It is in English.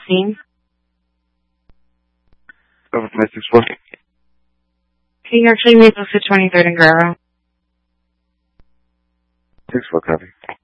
scene? 7564. Can you actually meet us at 23rd and Guerrero? 6-4 copy.